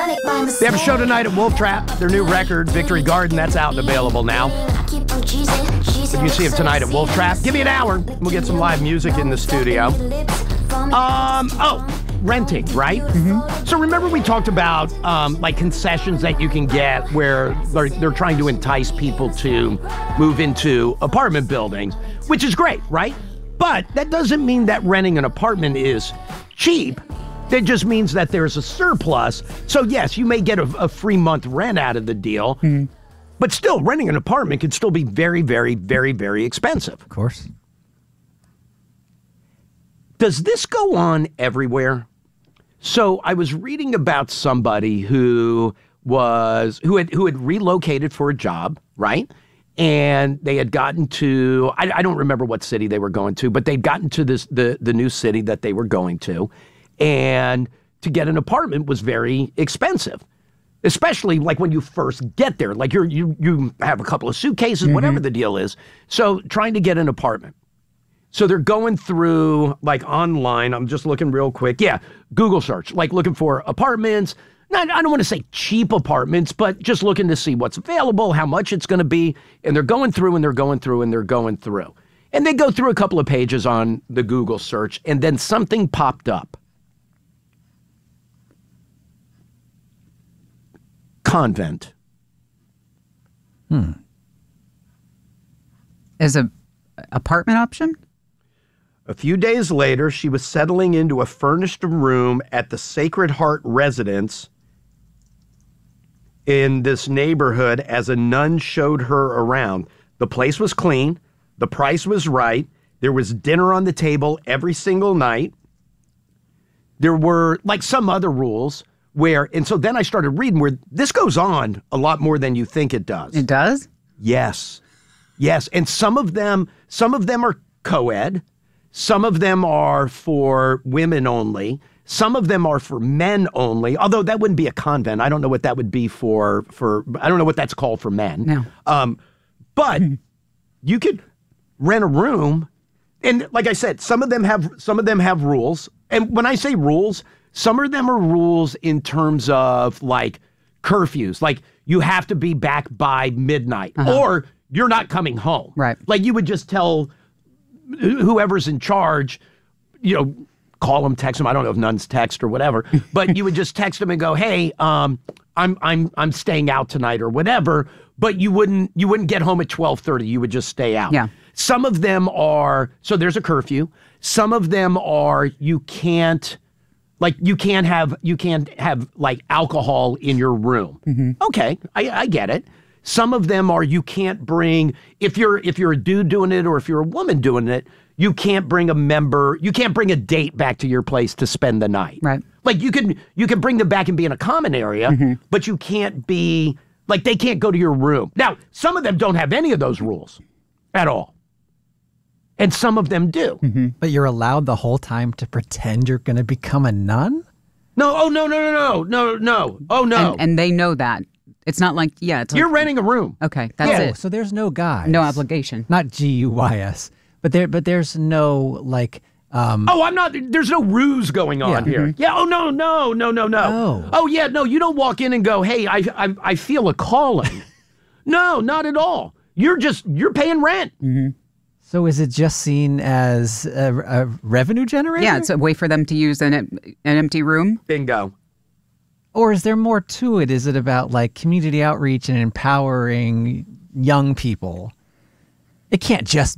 They have a show tonight at Wolf Trap. Their new record, Victory Garden, that's out and available now. If you see them tonight at Wolf Trap, give me an hour. We'll get some live music in the studio. Renting, right? Mm-hmm. So remember we talked about like concessions that you can get where they're trying to entice people to move into apartment buildings, which is great, right? But that doesn't mean that renting an apartment is cheap. That just means that there's a surplus. So yes, you may get a free month rent out of the deal, but still renting an apartment can still be very, very, very, very expensive. Of course. Does this go on everywhere? So I was reading about somebody who had relocated for a job, right? And they had gotten to, I don't remember what city they were going to, but they'd gotten to the new city that they were going to. And to get an apartment was very expensive, especially like when you first get there. Like you have a couple of suitcases, whatever the deal is. So trying to get an apartment. So they're going through like online. I'm just looking real quick. Yeah, Google search, like looking for apartments. I don't want to say cheap apartments, but just looking to see what's available, how much it's going to be. And they're going through and they're going through and they're going through. And they go through a couple of pages on the Google search and then something popped up. Convent. As a apartment option? A few days later, she was settling into a furnished room at the Sacred Heart residence in this neighborhood as a nun showed her around. The place was clean. The price was right. There was dinner on the table every single night. There were like some other rules and so then I started reading where this goes on a lot more than you think it does. It does? Yes. Yes. And some of them are co-ed. Some of them are for women only. Some of them are for men only, although that wouldn't be a convent. I don't know what that would be for I don't know what that's called for men. No. But you could rent a room. And like I said, some of them have rules. And when I say rules, some of them are rules in terms of like curfews, like you have to be back by midnight or you're not coming home. Right. Like you would just tell whoever's in charge, call them, text them. I don't know if nuns text or whatever, but you would just text them and go, hey, I'm staying out tonight or whatever. But you wouldn't get home at 12:30. You would just stay out. Yeah. Some of them are, so there's a curfew. Some of them are, you can't have like alcohol in your room. Okay, I get it. Some of them are, you can't bring, if you're a dude doing it or if you're a woman doing it, you can't bring a date back to your place to spend the night. Right. Like you can bring them back and be in a common area, but you can't be, like they can't go to your room. Now, some of them don't have any of those rules at all. And some of them do. But you're allowed the whole time to pretend you're going to become a nun? No. Oh, no. Oh, no. And they know that. It's not like, it's you're renting a room. Okay, that's it. So there's no guys. No obligation. Not GUYS. But there's no like... I'm not, there's no ruse going on here. Yeah, oh, no. Oh. Oh, yeah, no, you don't walk in and go, hey, I feel a calling. No, not at all. You're paying rent. So is it just seen as a revenue generator? Yeah, it's a way for them to use an empty room. Bingo. Or is there more to it? Is it about like community outreach and empowering young people? It can't just